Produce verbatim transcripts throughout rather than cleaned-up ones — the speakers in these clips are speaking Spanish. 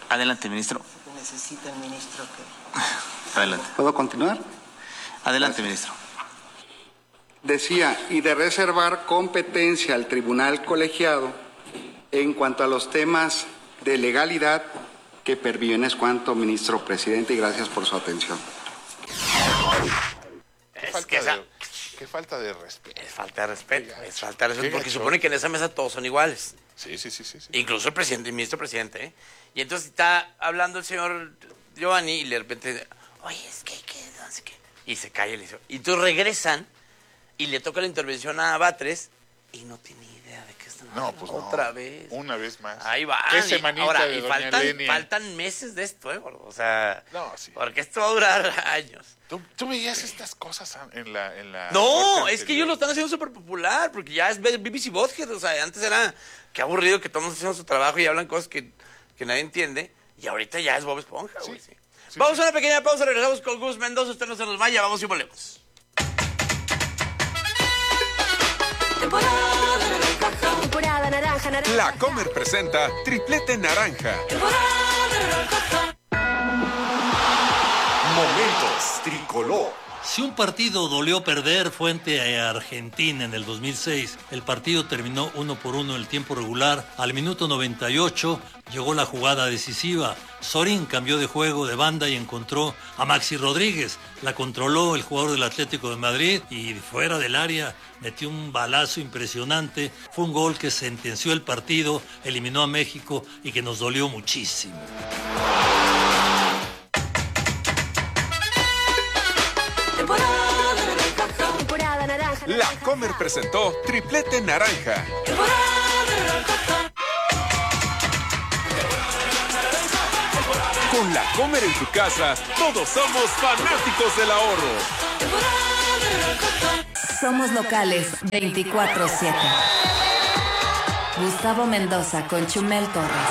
Adelante, ministro. Necesita el ministro que... Adelante. ¿Puedo continuar? Adelante, ministro. Decía, y de reservar competencia al tribunal colegiado en cuanto a los temas de legalidad que perviven. Es cuanto, ministro presidente, y gracias por su atención. Qué falta, que esa, de, qué falta de respeto. Es falta de respeto, es falta de respeto, porque gacho. Supone que en esa mesa todos son iguales. Sí, sí, sí, sí, sí. Incluso el presidente, el ministro presidente, ¿eh? Y entonces está hablando el señor Giovanni y de repente, oye, es que, que no sé qué. Y se calla y le dice, y entonces regresan y le toca la intervención a Batres y no tiene idea de qué están hablando. No, pues otra no. vez. Una vez más. Ahí va. Qué semanita ahora, de y doña faltan, Lenia. faltan meses de esto, ¿eh? O sea, no, sí. Porque esto va a durar años. ¿Tú, tú veías estas cosas en la... En la no, es que ellos lo están haciendo súper popular, porque ya es B B C Bothead, o sea, antes era qué aburrido que todos haciendo su trabajo y hablan cosas que, que nadie entiende, y ahorita ya es Bob Esponja, güey. Sí, sí. Sí, vamos sí. a una pequeña pausa, regresamos con Gus Mendoza, usted no se nos vaya, vamos y volvemos. Temporada naranja, temporada naranja, naranja. La Comer presenta Triplete Naranja. Temporada naranja. Momentos Tricolor. Si un partido dolió perder frente a Argentina en el dos mil seis, el partido terminó uno por uno en el tiempo regular. Al minuto noventa y ocho llegó la jugada decisiva. Sorín cambió de juego de banda y encontró a Maxi Rodríguez. La controló el jugador del Atlético de Madrid y fuera del área metió un balazo impresionante. Fue un gol que sentenció el partido, eliminó a México y que nos dolió muchísimo. Temporada naranja, temporada naranja. La Comer presentó Triplete Naranja. Temporada naranja. Con La Comer en tu casa, todos somos fanáticos del ahorro. Somos locales veinticuatro siete. Gustavo Mendoza con Chumel Torres.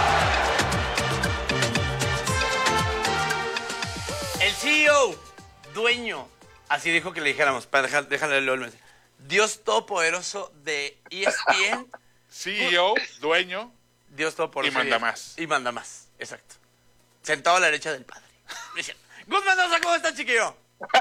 El C E O, dueño, así dijo que le dijéramos, para dejar, déjale el mensaje. Dios Todopoderoso de E S P N. C E O, dueño. Dios Todopoderoso. Y manda más. Y manda más, exacto. Sentado a la derecha del padre. Gus Mendoza, ¿cómo estás, chiquillo?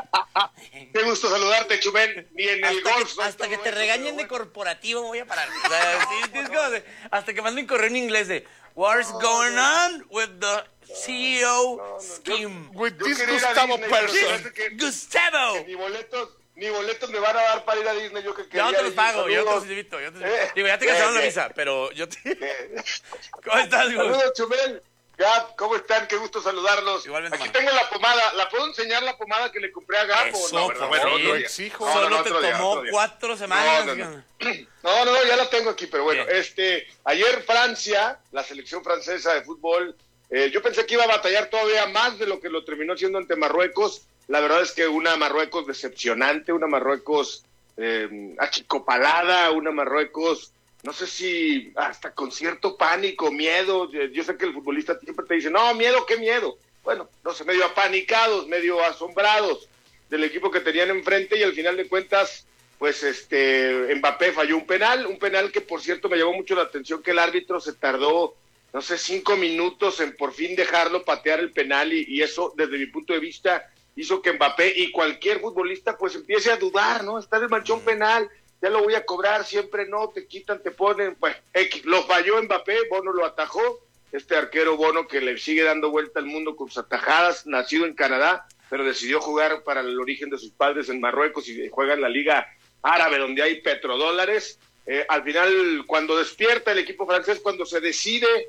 Qué gusto saludarte, Chumel. Ni en el hasta golf. Que, hasta que te regañen de corporativo voy a parar. O sea, sí, sí, es como de, hasta que manden correo en inglés de What's going on with the C E O no, no, scheme? Yo, with this Gustavo person. Que, Gustavo. Que ni boletos, ni boletos me van a dar para ir a Disney. Yo que quería. Yo te los pago, yo te los invito. Yo te... eh, Digo, ya te cancelaron eh, la visa, pero yo te... Eh. ¿Cómo estás, Gus? Saludos, Chumel. Gab, ¿cómo están? Qué gusto saludarlos. Igualmente, aquí mano. tengo la pomada. ¿La puedo enseñar la pomada que le compré a Gab? Eso, no, por bueno, favor, exijo. Solo no, no, te otro tomó día, cuatro semanas. No, no, no. no, no, ya la tengo aquí, pero bueno, Bien. este, ayer Francia, la selección francesa de fútbol, eh, yo pensé que iba a batallar todavía más de lo que lo terminó haciendo ante Marruecos. La verdad es que una Marruecos decepcionante, una Marruecos eh, achicopalada, una Marruecos... No sé si hasta con cierto pánico, miedo. Yo sé que el futbolista siempre te dice, no, miedo, ¿qué miedo? Bueno, no sé, medio apanicados, medio asombrados del equipo que tenían enfrente y al final de cuentas, pues este Mbappé falló un penal, un penal que por cierto me llamó mucho la atención que el árbitro se tardó, no sé, cinco minutos en por fin dejarlo patear el penal y, y eso, desde mi punto de vista, hizo que Mbappé y cualquier futbolista pues empiece a dudar, ¿no? Está en el manchón penal, ya lo voy a cobrar, siempre no, te quitan, te ponen, pues, X, lo falló Mbappé, Bono lo atajó, este arquero Bono que le sigue dando vuelta al mundo con sus atajadas, nacido en Canadá, pero decidió jugar para el origen de sus padres en Marruecos y juega en la Liga Árabe, donde hay petrodólares. Eh, al final, cuando despierta el equipo francés, cuando se decide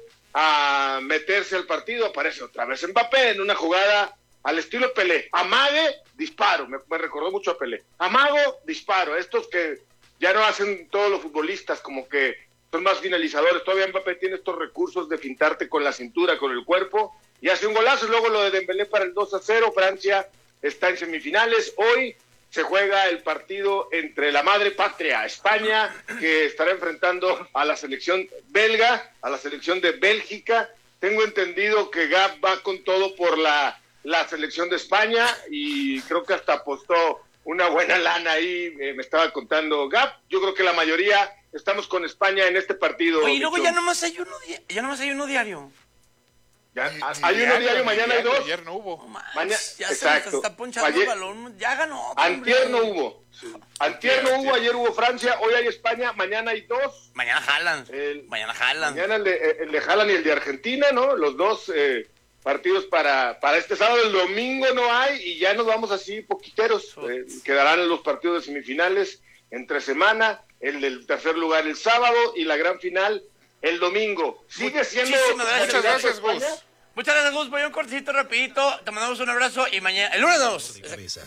a meterse al partido, aparece otra vez Mbappé en una jugada al estilo Pelé, amague, disparo, me, me recordó mucho a Pelé, amago, disparo, estos que ya no hacen todos los futbolistas, como que son más finalizadores. Todavía Mbappé tiene estos recursos de fintarte con la cintura, con el cuerpo, y hace un golazo. Luego lo de Dembélé para el dos a cero. Francia está en semifinales. Hoy se juega el partido entre la madre patria, España, que estará enfrentando a la selección belga, a la selección de Bélgica. Tengo entendido que Gab va con todo por la, la selección de España, y creo que hasta apostó una buena lana ahí, eh, me estaba contando Gab. Yo creo que la mayoría estamos con España en este partido. Oye, y luego ya nomás hay uno, ya nomás hay uno diario. Ya, Ni- hay ni uno diario, ni mañana hay dos. Ayer no hubo. Mañana, Ya se exacto. nos está ponchando Ayer- el balón. Ya ganó. Antier no hombre. hubo. Antier no hubo, ayer hubo Francia, hoy hay España, mañana hay dos. Mañana jalan. El- Mañana jalan. Mañana el de, el de Haaland y el de Argentina, ¿no? Los dos eh, partidos para, para este sábado. El domingo no hay y ya nos vamos así poquiteros. Eh, quedarán los partidos de semifinales entre semana, el del tercer lugar el sábado y la gran final el domingo. Sigue siendo... Muchísimas gracias, Muchas gracias, España. Gus. Muchas gracias, Gus. Voy a un cortecito rapidito. Te mandamos un abrazo y mañana... El lunes nos...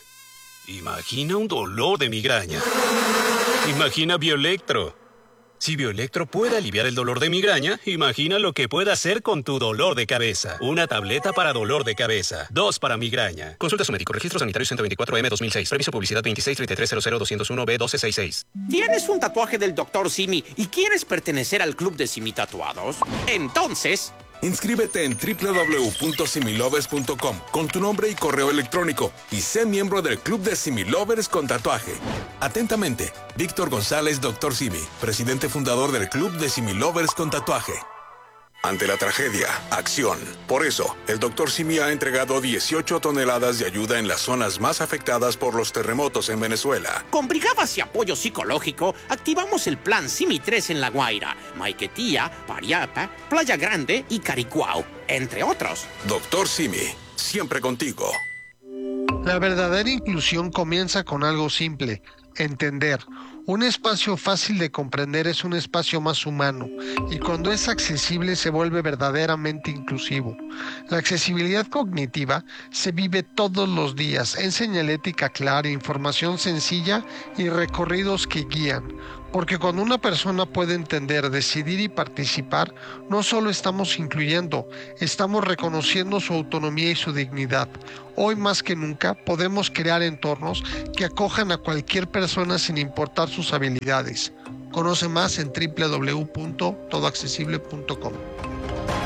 Imagina un dolor de migraña. Imagina Bioelectro. Si Bioelectro puede aliviar el dolor de migraña, imagina lo que puede hacer con tu dolor de cabeza. Una tableta para dolor de cabeza. Dos para migraña. Consulta a su médico. Registro sanitario ciento veinticuatro M dos mil seis. Previso publicidad veintiséis treinta y tres cero cero doscientos uno B doce sesenta y seis. ¿Tienes un tatuaje del doctor Simi y quieres pertenecer al club de Simi Tatuados? Entonces... Inscríbete en doble u doble u doble u punto similovers punto com con tu nombre y correo electrónico y sé miembro del Club de Similovers con tatuaje. Atentamente, Víctor González, doctor Simi, presidente fundador del Club de Similovers con tatuaje. Ante la tragedia, acción. Por eso, el doctor Simi ha entregado dieciocho toneladas de ayuda en las zonas más afectadas por los terremotos en Venezuela. Con brigadas y apoyo psicológico, activamos el plan Simi tres en La Guaira, Maiquetía, Pariapa, Playa Grande y Caricuao, entre otros. Doctor Simi, siempre contigo. La verdadera inclusión comienza con algo simple: entender. Un espacio fácil de comprender es un espacio más humano, y cuando es accesible se vuelve verdaderamente inclusivo. La accesibilidad cognitiva se vive todos los días en señalética clara, información sencilla y recorridos que guían. Porque cuando una persona puede entender, decidir y participar, no solo estamos incluyendo, estamos reconociendo su autonomía y su dignidad. Hoy más que nunca podemos crear entornos que acojan a cualquier persona sin importar sus habilidades. Conoce más en doble u doble u doble u punto todo accesible punto com.